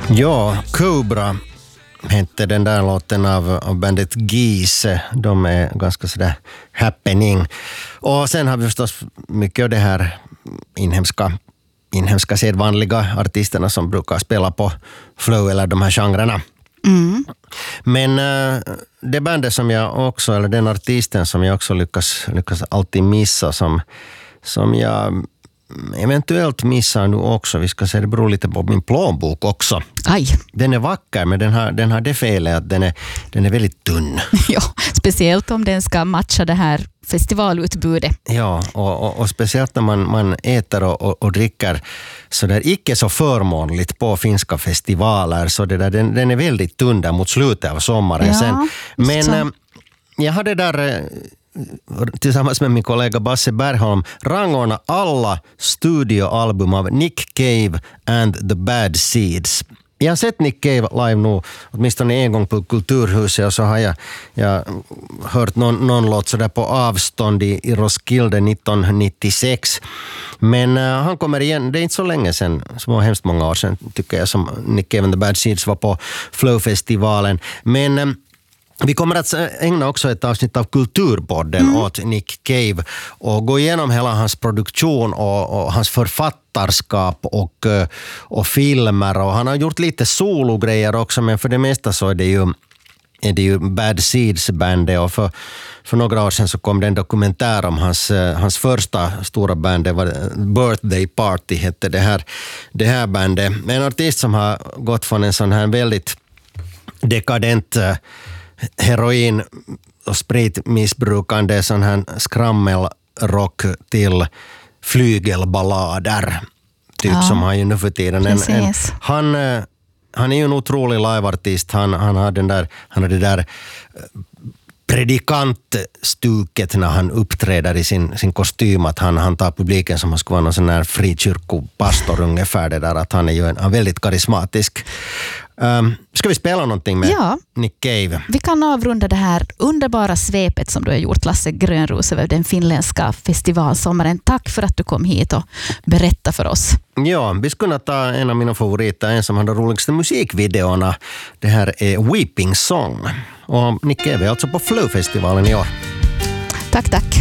Ja, Cobra hette den där låten av bandet Geese. De är ganska sådär happening. Och sen har vi förstås mycket av det här inhemska sedvanliga artisterna som brukar spela på flow eller de här genrerna. Mm. Men det bandet som jag också, eller den artisten som jag också lyckas alltid missa, som jag eventuellt missar nu också, vi ska se, det beror lite på min plånbok också. Aj. Den är vacker, men den har det felet att den är väldigt tunn. Ja, speciellt om den ska matcha det här festivalutbudet. Ja, och speciellt när man äter och dricker så där icke så förmånligt på finska festivaler, så det där, den är väldigt tunn där mot slutet av sommaren. Ja, sen. Men jag hade där tillsammans med min kollega Basse Bergholm rangordna alla studioalbum av Nick Cave and the Bad Seeds. Jag har sett Nick Cave live nu åtminstone en gång på Kulturhuset, och så har jag hört någon låt sådär på avstånd i Roskilde 1996. Men han kommer igen, det är inte så länge sedan, så hemskt många år sedan tycker jag, som Nick Cave and the Bad Seeds var på Flow-festivalen. Men vi kommer att ägna också ett avsnitt av Kulturpodden åt Nick Cave och gå igenom hela hans produktion och hans författarskap och filmer. Och han har gjort lite sologrejer också, men för det mesta så är det ju Bad Seeds bandet, och för några år sedan så kom det en dokumentär om hans första stora band. Det var Birthday Party hette det här bandet. En artist som har gått från en sån här väldigt dekadent heroin- och spritmissbrukande sån här skrammelrock till flygelballader typ, som han ju nu för tiden. Han är ju en otrolig liveartist. Han har det där predikantstuket när han uppträder i sin kostym, att han tar publiken som han skulle vara någon sån här frikyrkopastor ungefär, det där att han är ju en väldigt karismatisk. Ska vi spela någonting med Nick Cave? Vi kan avrunda det här underbara svepet som du har gjort, Lasse Grönros, över den finländska festivalsommaren. Tack för att du kom hit och berättade för oss. Ja, vi skulle ta en av mina favoriter, en som har de roligaste musikvideorna. Det här är Weeping Song. Och Nick Cave är alltså på Flow-festivalen i år. Tack.